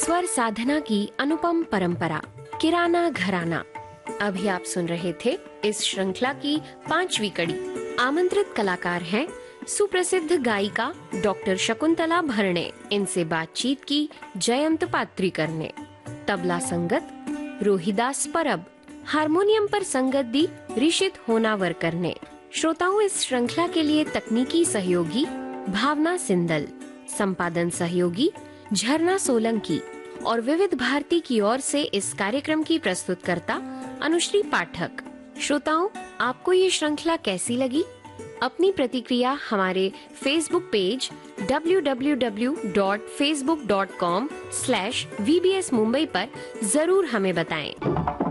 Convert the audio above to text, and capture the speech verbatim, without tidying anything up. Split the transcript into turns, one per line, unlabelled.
स्वर साधना की अनुपम परंपरा, किराना घराना। अभी आप सुन रहे थे इस श्रृंखला की पांचवी कड़ी। आमंत्रित कलाकार हैं सुप्रसिद्ध गायिका डॉक्टर शकुंतला भरणे। इनसे बातचीत की जयंत पात्रीकर ने। तबला संगत रोहिदास परब, हारमोनियम पर संगत दी ऋषित होनावरकर ने। श्रोताओं, इस श्रृंखला के लिए तकनीकी सहयोगी भावना सिंदल, संपादन सहयोगी झरना सोलंकी और विविध भारती की ओर से इस कार्यक्रम की प्रस्तुतकर्ता अनुश्री पाठक। श्रोताओं, आपको ये श्रृंखला कैसी लगी? अपनी प्रतिक्रिया हमारे Facebook page W W W dot Facebook dot com slash we B S Mumbai पर जरूर हमें बताएं।